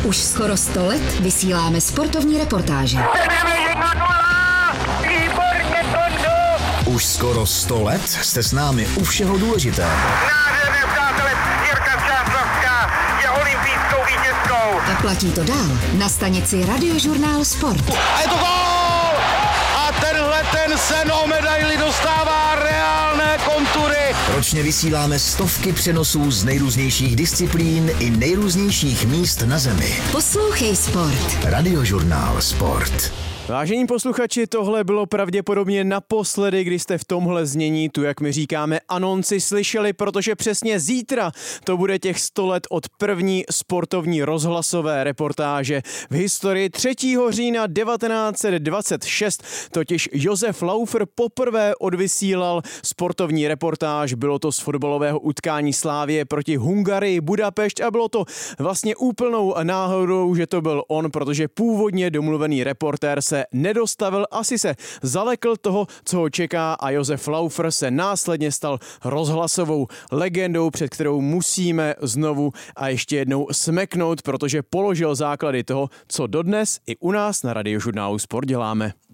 Už skoro 100 let vysíláme sportovní reportáže. Už skoro 100 let jste s námi u všeho důležitého. Nádherné přátelé, Jirka Čáslavská je olympijskou vítězkou. A platí to dál na stanici Radiožurnál Sport. A je to gól! A ten sen o medaili dostává reálné kontury. Ročně vysíláme stovky přenosů z nejrůznějších disciplín i nejrůznějších míst na zemi. Poslouchej Sport. Radiožurnál Sport. Vážení posluchači, tohle bylo pravděpodobně naposledy, kdy jste v tomhle znění tu, jak my říkáme, anonci slyšeli, protože přesně zítra to bude těch 100 let od první sportovní rozhlasové reportáže. V historii 3. října 1926 totiž Josef Laufer poprvé odvysílal sportovní reportáž. Bylo to z fotbalového utkání Slavie proti Hungarii Budapešť a bylo to vlastně úplnou náhodou, že to byl on, protože původně domluvený reportér se nedostavil, asi se zalekl toho, co ho čeká a Josef Laufer se následně stal rozhlasovou legendou, před kterou musíme znovu a ještě jednou smeknout, protože položil základy toho, co dodnes i u nás na Radiožurnálu Sport děláme.